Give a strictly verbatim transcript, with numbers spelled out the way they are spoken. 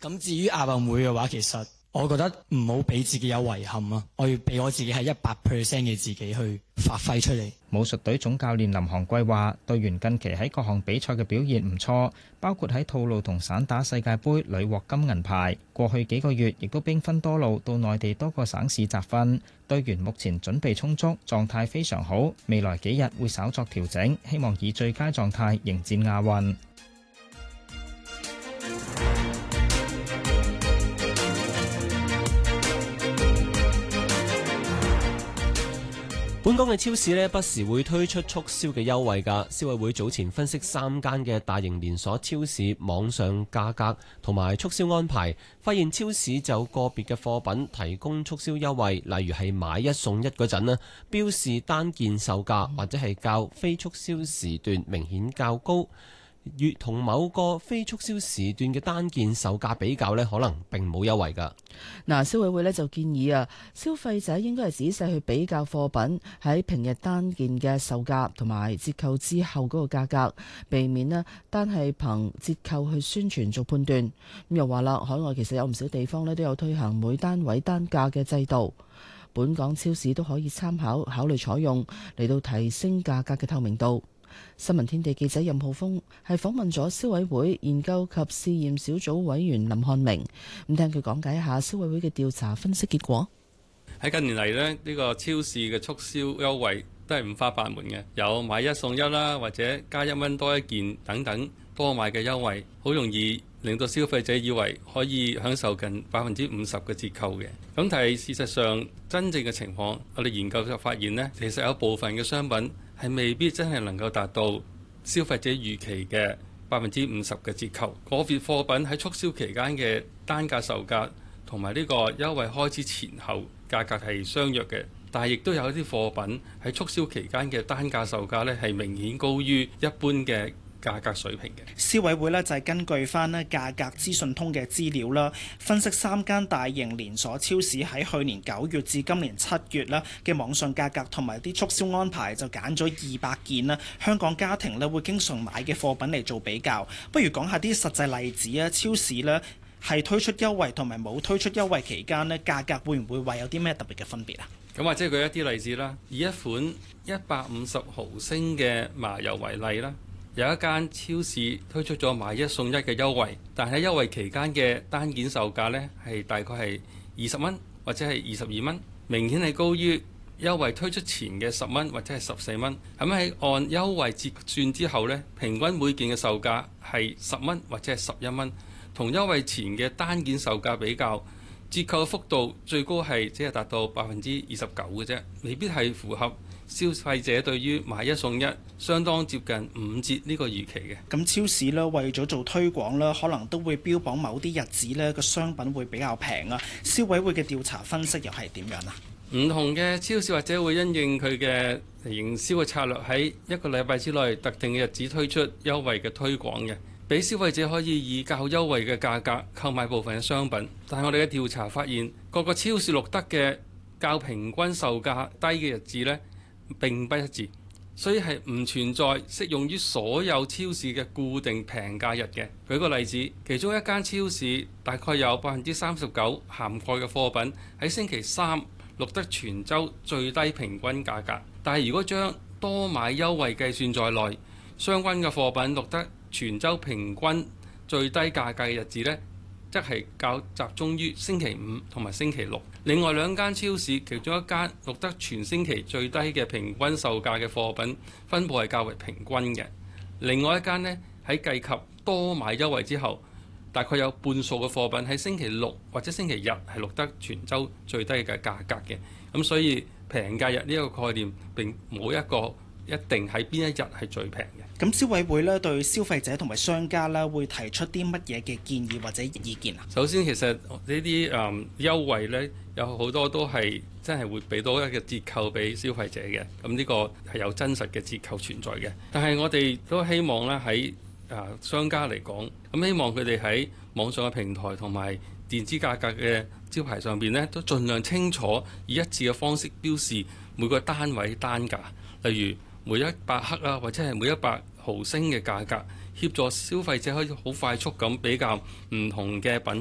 咁至於亞運會嘅話，其實我覺得唔好俾自己有遺憾啊！我要俾我自己係一百 percent 嘅自己去發揮出嚟。 武術隊總教練林航貴話，隊員近期喺各項比賽嘅表現唔錯，包括喺套路同散打世界盃屢獲金銀牌。過去幾個月亦都兵分多路到內地多個省市集訓，隊員目前準備充足，狀態非常好。未來幾日會稍作調整，希望以最佳狀態迎戰亞運。 本港嘅超市呢，不時會推出促銷嘅優惠㗎。消委會早前分析三間嘅大型連鎖超市網上價格同埋促銷安排，發現超市就個別嘅貨品提供促銷優惠，例如係買一送一嗰陣呢，標示單件售價或者係較非促銷時段明顯較高。與同某個非促銷時段嘅單件售價比較呢，可能並冇優惠㗎。 嗱，消委會呢就建議啊，消費者應該係仔細去比較貨品喺平日單件嘅售價同埋折扣之後嗰個價格，避免呢單係憑折扣去宣傳做判斷。咁又話啦，海外其實有唔少地方呢都有推行每單位單價嘅制度，本港超市都可以參考考慮採用嚟到提升價格嘅透明度。新聞天地記者任浩峰係訪問咗消委會研究及試驗小組委員林漢明，咁聽佢講解一下消委會嘅調查分析結果。 喺近年嚟呢，呢個超市嘅促銷優惠都係五花八門嘅，有買一送一啦，或者加一蚊多一件等等多買嘅優惠，好容易令到消費者以為可以享受近百分之五十嘅折扣嘅。咁但係事實上真正嘅情況，我哋研究就發現呢，其實有部分嘅商品係未必真係能夠達到消費者預期嘅百分之五十嘅折扣。個別貨品喺促銷期間嘅單價售價同埋呢個優惠開始前後價格係相若嘅，但係亦都有一啲貨品喺促銷期間嘅單價售價呢係明顯高於一般嘅價格水平嘅。 消委會呢就係根據翻呢價格資訊通嘅資料啦，分析三間大型連鎖超市喺去年九月至今年七月啦嘅網上價格同埋啲促銷安排，就揀咗二百件啦香港家庭呢會經常買嘅貨品嚟做比較。不如講下啲實際例子啊，超市呢係推出優惠同埋冇推出優惠期間呢，價格會唔會話有啲咩特別嘅分別啊？ 咁或者舉一啲例子啦，以一款一百五十毫升嘅麻油為例啦。有一間超市推出咗買一送一嘅優惠，但喺優惠期間嘅單件售價呢係大概係二十蚊或者係二十二蚊，明顯係高於優惠推出前嘅十蚊或者係十四蚊。咁喺按優惠折算之後呢，平均每件嘅售價係十蚊或者係十一蚊，同優惠前嘅單件售價比較，折扣幅度最高係只係達到百分之二十九嘅啫，未必係符合消費者對於買一送一相當接近五折呢個預期嘅。 咁超市呢，為咗做推廣啦，可能都會標榜某啲日子呢個商品會比較平啊。消委會嘅調查分析又係點樣啊？ 唔同嘅超市或者會因應佢嘅營銷嘅策略，喺一個禮拜之內特定嘅日子推出優惠嘅推廣嘅，俾消費者可以以較優惠嘅價格購買部分嘅商品。但係我哋嘅調查發現，各個超市錄得嘅較平均售價低嘅日子呢，並不一致，所以係唔存在適用於所有超市嘅固定平價日嘅。舉個例子，其中一間超市大概有百分之三十九涵蓋嘅貨品喺星期三錄得全週最低平均價格，但係如果將多買優惠計算在內，相關嘅貨品錄得全週平均最低價格嘅日子呢，則係較集中於星期五同埋星期六。另外兩間超市，其中一間錄得全星期最低嘅平均售價嘅貨品分佈係較為平均嘅。另外一間呢，喺計及多買優惠之後，大概有半數嘅貨品喺星期六或者星期日係錄得全週最低嘅價格嘅。咁所以平價日呢一個概念並冇一個一定喺邊一日係最平嘅。 咁消委會呢對消費者同埋商家呢會提出啲乜嘢嘅建議或者意見啊？ 首先其實呢啲誒優惠呢，有好多都係真係會俾到一個折扣俾消費者嘅，咁呢個係有真實嘅折扣存在嘅。但係我哋都希望咧喺誒商家嚟講，咁希望佢哋喺網上嘅平台同埋電子價格嘅招牌上邊呢，都盡量清楚以一致嘅方式標示每個單位單價，例如每一百克啊，或者係每一百毫升嘅價格，協助消費者可以好快速咁比較唔同嘅品